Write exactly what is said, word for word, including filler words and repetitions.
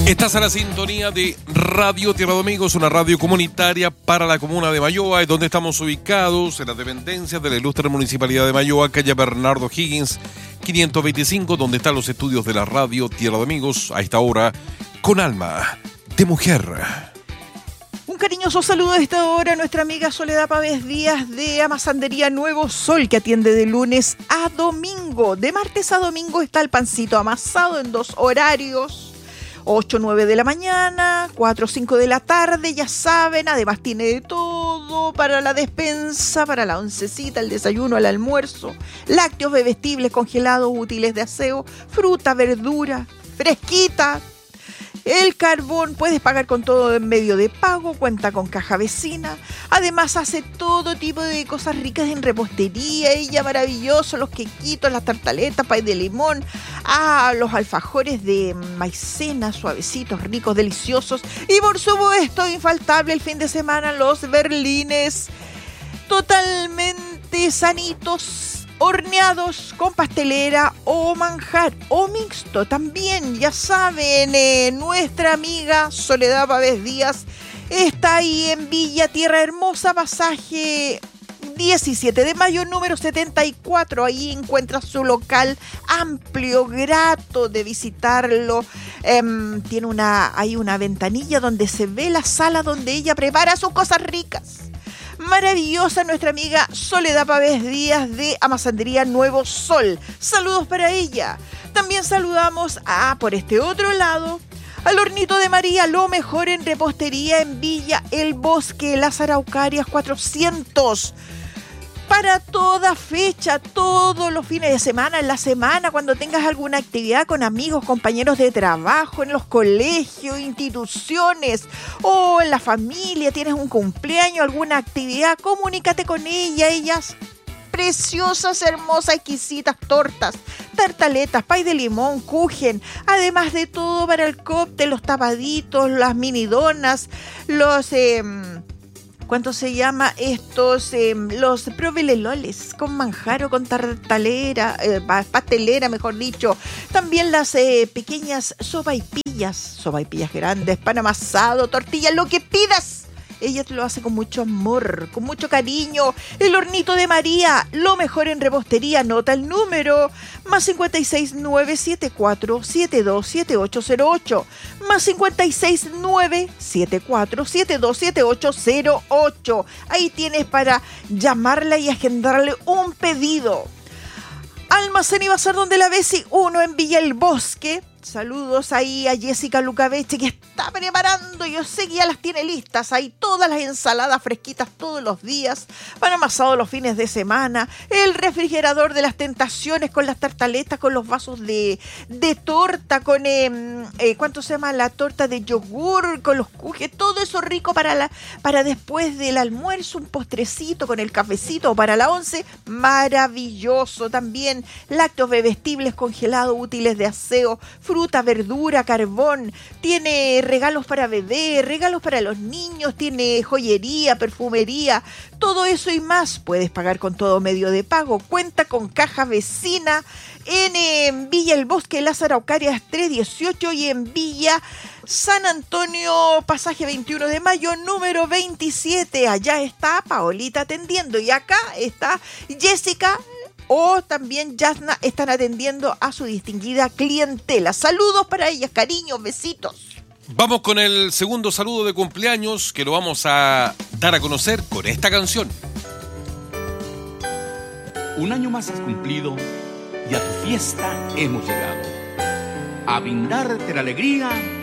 Estás a la sintonía de Radio Tierra de Amigos, una radio comunitaria para la comuna de Mayoa, donde estamos ubicados en las dependencias de la ilustre Municipalidad de Mayoa, calle Bernardo Higgins, quinientos veinticinco, donde están los estudios de la Radio Tierra de Amigos, a esta hora, con alma de mujer. Un cariñoso saludo a esta hora a nuestra amiga Soledad Pávez Díaz de Amasandería Nuevo Sol, que atiende de lunes a domingo. De martes a domingo está el pancito amasado en dos horarios. ocho, nueve de la mañana, cuatro, cinco de la tarde, ya saben, además tiene de todo para la despensa, para la oncecita, el desayuno, el almuerzo, lácteos, bebestibles, congelados, útiles de aseo, fruta, verdura, fresquita. El carbón, puedes pagar con todo en medio de pago, cuenta con caja vecina. Además hace todo tipo de cosas ricas en repostería, ella maravilloso, los quequitos, las tartaletas, pay de limón, ah, los alfajores de maicena, suavecitos, ricos, deliciosos. Y por supuesto, infaltable el fin de semana, los berlines totalmente sanitos, horneados con pastelera o manjar o mixto también, ya saben, eh, nuestra amiga Soledad Pávez Díaz está ahí en Villa Tierra Hermosa, pasaje diecisiete de mayo, número setenta y cuatro. Ahí encuentra su local amplio, grato de visitarlo. Eh, tiene una, hay una ventanilla donde se ve la sala donde ella prepara sus cosas ricas. Maravillosa nuestra amiga Soledad Pávez Díaz de Amasandería Nuevo Sol. Saludos para ella. También saludamos a, por este otro lado, al Hornito de María, lo mejor en repostería en Villa El Bosque, Las Araucarias cuatrocientos. Para toda fecha, todos los fines de semana, en la semana, cuando tengas alguna actividad con amigos, compañeros de trabajo, en los colegios, instituciones o en la familia, tienes un cumpleaños, alguna actividad, comunícate con ella. Ellas preciosas, hermosas, exquisitas tortas, tartaletas, pay de limón, kuchen, además de todo para el cóctel, los tapaditos, las mini donas, los... Eh, ¿Cuánto se llama estos? Eh, los proveleloles con manjar o con tartalera, eh, pastelera, mejor dicho. También las eh, pequeñas sopaipillas, sopaipillas grandes, pan amasado, tortillas, lo que pidas. Ella te lo hace con mucho amor, con mucho cariño. El Hornito de María, lo mejor en repostería. Anota el número, más cincuenta y seis, nueve siete cuatro, siete dos siete ocho cero ocho. Más cincuenta y seis, nueve siete cuatro, siete dos siete ocho cero ocho. Ahí tienes para llamarla y agendarle un pedido. Almacén y Bazar Donde la Besi, uno en Villa El Bosque. Saludos ahí a Jessica Lucabeche, que está preparando, yo sé que ya las tiene listas, ahí todas las ensaladas fresquitas todos los días, pan amasado los fines de semana, el refrigerador de las tentaciones con las tartaletas, con los vasos de, de torta, con, eh, eh, ¿cuánto se llama? La torta de yogur, con los kujes, todo eso rico para, la, para después del almuerzo, un postrecito con el cafecito para la once, maravilloso. También lácteos bebestibles congelados, útiles de aseo, fruta, verdura, carbón, tiene regalos para bebé, regalos para los niños, tiene joyería, perfumería, todo eso y más. Puedes pagar con todo medio de pago. Cuenta con caja vecina en, en Villa El Bosque, Las Araucarias trescientos dieciocho y en Villa San Antonio, pasaje veintiuno de mayo, número veintisiete. Allá está Paolita atendiendo y acá está Jessica o también Yasna, están atendiendo a su distinguida clientela. Saludos para ellas, cariños, besitos. Vamos con el segundo saludo de cumpleaños, que lo vamos a dar a conocer con esta canción. Un año más has cumplido y a tu fiesta hemos llegado. A brindarte la alegría